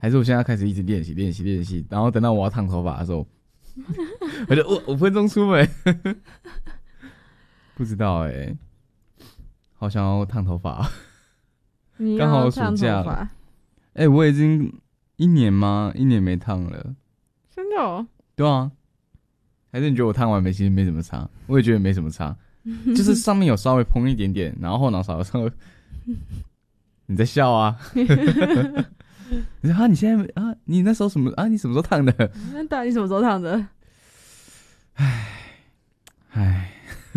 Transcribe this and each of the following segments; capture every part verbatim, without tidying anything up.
还是我现在开始一直练习练习练习，然后等到我要烫头发的时候，我就五五分钟出门，不知道哎、欸，好想要烫头发， 你刚好要暑假了。 烫头发？ 哎、欸，我已经一年吗？一年没烫了。 真的哦？ 对啊，还是你觉得我烫完没其实没什么差？我也觉得没什么差，就是上面有稍微蓬一点点，然后后脑勺稍微。你在笑啊？你说啊，你现在啊，你那时候什么啊？你什么时候烫的？ 那到底你什么时候烫的？ 唉唉，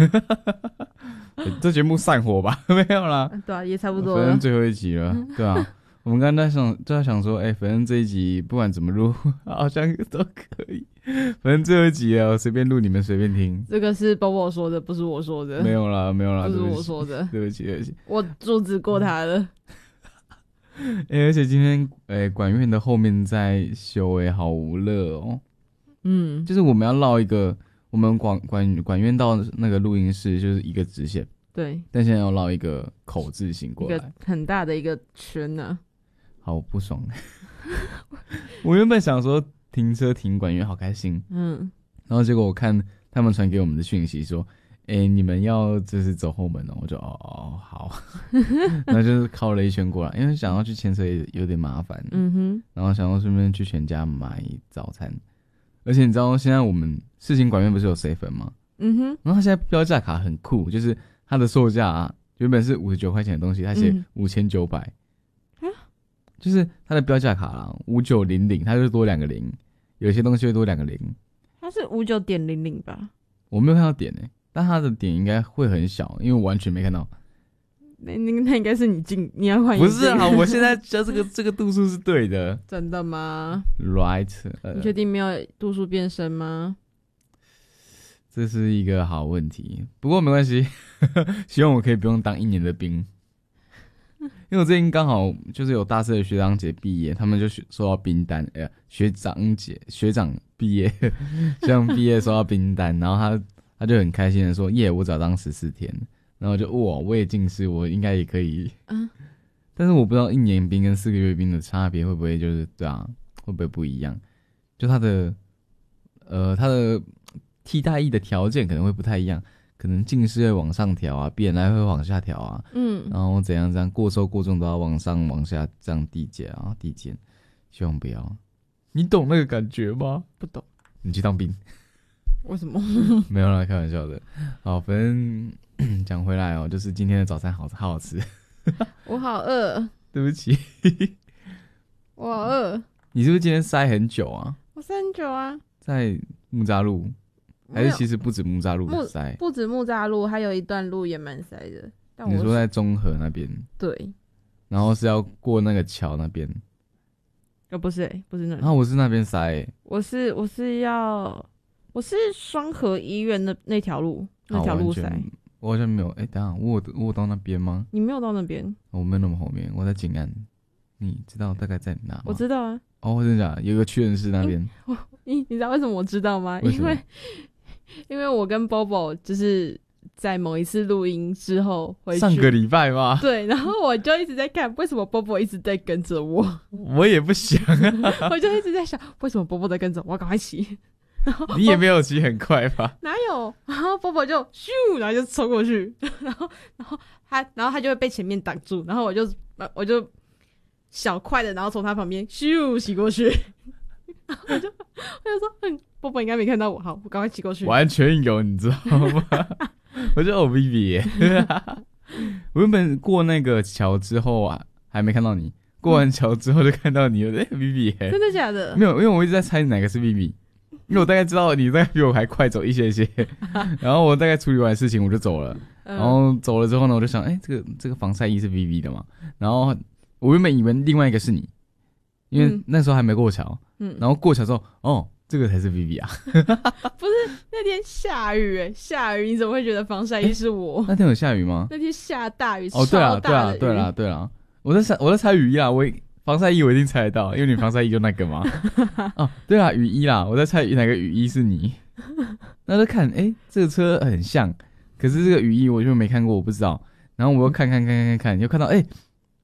这节目散伙吧？没有啦， 对啊，也差不多了。 反正最后一集了，对啊。我们刚刚在想，就在想说，哎、欸，反正这一集不管怎么录，好像都可以。反正最后一集了，我随便录，你们随便听。 这个是包包说的，不是我说的。 没有啦，没有啦， 不是我说的。 对不起，对不起， 我阻止过他了。 哎、欸，而且今天，哎、欸，管院的后面在修，哎，好无乐哦。 嗯， 就是我们要绕一个，我们管管管院到那个录音室就是一个直线， 对。 但现在要绕一个口字形过来， 一个很大的一个圈呢、啊。 好不爽。我原本想说停车停管院好开心，嗯，然后结果我看他们传给我们的讯息说，哎、欸，你们要就是走后门哦，我就哦哦好，然后就是靠了一圈过来，因为想要去牵车也有点麻烦，嗯哼，然后想要顺便去全家买早餐，而且你知道现在我们世新管院不是有 seven 吗？嗯哼，然后它现在标价卡很酷，就是它的售价、啊、原本是五十九块钱的东西，它写五千九百。就是它的标价卡啦，五九零零，它就多两个零，有些东西会多两个零。 它是五九点零零吧？ 我没有看到点诶、欸，但它的点应该会很小，因为我完全没看到。 那那那应该是你进，你要换。 不是啊，我现在这个这个度数是对的。 真的吗 ？Right、呃。 你确定没有度数变深吗？ 这是一个好问题，不过没关系，希望我可以不用当一年的兵。因为我最近刚好就是有大四的学长姐毕业，他们就收到冰单，哎、欸、呀，学长姐学长毕业，学长毕业收到冰单，然后他他就很开心的说，耶，我只要当十四天，然后我就哇，我也近视，我应该也可以，嗯，但是我不知道一年兵跟四个月兵的差别会不会就是对啊，会不会不一样？就他的呃他的替代役的条件可能会不太一样。可能近视会往上调啊，B M I会往下调啊，嗯，然后怎样怎样过瘦过重都要往上往下这样递减啊递减，希望不要。你懂那个感觉吗？ 不懂。 你去当兵？ 为什么？ 没有啦，开玩笑的。好，反正讲回来哦，就是今天的早餐好好好吃。 我好饿。 对不起。 我好饿。 你是不是今天塞很久啊？ 我塞很久啊。 在木栅路。还是其实不止木栅路塞， 不止木栅路，还有一段路也蛮塞的。但我你说在中和那边？ 对。 然后是要过那个桥那边？ 哦，不是、欸，不是那里。 啊，我是那边塞、欸。 我是我是要我是双和医院那那条路那条路塞。 我好像没有，哎、欸，等一下，我有我有到那边吗？ 你没有到那边？ 我没有那么后面，我在景安。你知道大概在哪吗？ 我知道啊。 哦，真的假的？有个屈臣氏那边。 你你知道为什么我知道吗？ 为什么？ 因为因为我跟 Bobo 就是在某一次录音之后回去， 上个礼拜吧。 对，然后我就一直在看，为什么 Bobo 一直在跟着我？ 我也不想啊， 我就一直在想，为什么 Bobo 在跟着我？我要赶快骑。然后你也没有骑很快吧？ 哪有？然后 Bobo 就咻，然后就冲过去，然后然后他然后他就会被前面挡住，然后我就我就小快的，然后从他旁边咻骑过去。然后我就我就说，嗯，波波应该没看到我，好，我赶快骑过去。 完全有，你知道吗？我就哦 Vivi 耶，我原本过那个桥之后啊，还没看到你。过完桥之后就看到你了，哎 ，Vivi 耶， 真的假的？ 没有，因为我一直在猜哪个是 Vivi， 因为我大概知道你大概比我还快走一些些。然后我大概处理完事情我就走了，然后走了之后呢，我就想，哎、欸，这个这个防晒衣是 Vivi 的嘛？然后我原本以为另外一个是你。因为那时候还没过桥，嗯，然后过桥之后，哦，这个才是 Vivi 啊。 不是那天下雨哎，下雨你怎么会觉得防晒衣是我？ 欸、那天有下雨吗？ 那天下大雨， 哦，对啊，对啊，对啦，对啦，我在猜，我在猜雨衣啦，我防晒衣我一定猜得到，因为你防晒衣就那个嘛。哦，对啦，雨衣啦，我在猜哪个雨衣是你。那就看，哎、欸，这个车很像，可是这个雨衣我就没看过，我不知道。然后我又看看看看看看，又看到，哎、欸，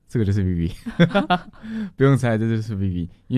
这个就是 V V， 不用猜，这就是 V V，因